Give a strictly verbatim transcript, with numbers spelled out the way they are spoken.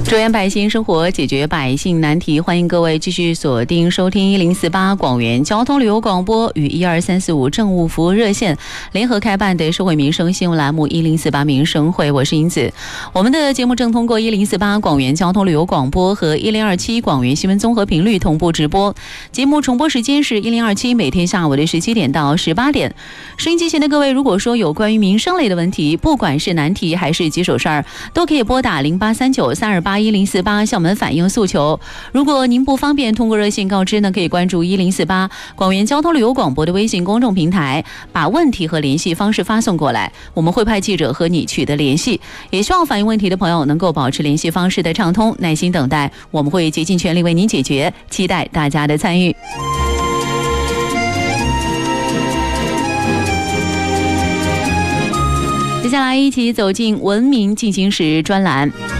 着眼百姓生活，解决百姓难题，欢迎各位继续锁定收听一零四八广元交通旅游广播与一二三四五政务服务热线联合开办的社会民生新闻栏目一零四八民生会，我是英子。我们的节目正通过一零四八广元交通旅游广播和一零二七广元新闻综合频率同步直播，节目重播时间是一零二七每天下午的十七点到十八点。收音机前的各位，如果说有关于民生类的问题，不管是难题还是棘手事儿，都可以拨打零八三九三二八一零四八向我们反映诉求。如果您不方便通过热线告知呢，可以关注一零四八广元交通旅游广播的微信公众平台，把问题和联系方式发送过来，我们会派记者和你取得联系。也希望反映问题的朋友能够保持联系方式的畅通，耐心等待，我们会竭尽全力为您解决，期待大家的参与。接下来一起走进文明进行时专栏。